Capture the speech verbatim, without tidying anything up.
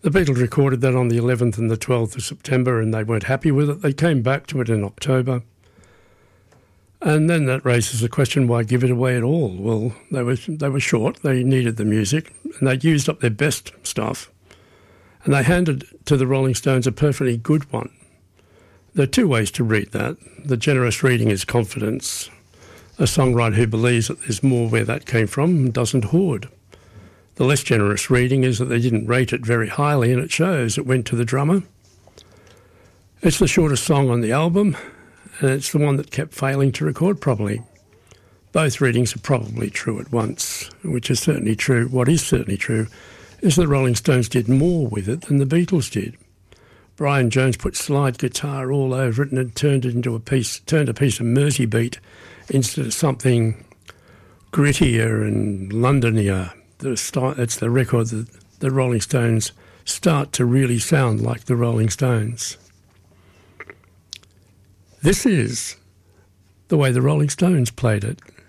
The Beatles recorded that on the eleventh and the twelfth of September, and they weren't happy with it. They came back to it in October. And then that raises the question, why give it away at all? Well, they were they were short, they needed the music, and they used up their best stuff. And they handed to the Rolling Stones a perfectly good one. There are two ways to read that. The generous reading is confidence. A songwriter who believes that there's more where that came from doesn't hoard. The less generous reading is that they didn't rate it very highly, and it shows. It went to the drummer. It's the shortest song on the album, and it's the one that kept failing to record properly. Both readings are probably true at once, which is certainly true. What is certainly true is that the Rolling Stones did more with it than the Beatles did. Brian Jones put slide guitar all over it and it turned it into a piece, turned a piece of Mersey beat instead of something grittier and Londonier. It's the record that the Rolling Stones start to really sound like the Rolling Stones. This is the way the Rolling Stones played it.